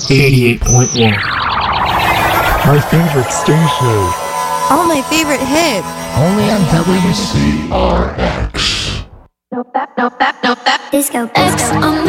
88.1. My favorite station. All my favorite hits. Only on WCRX. Disco X on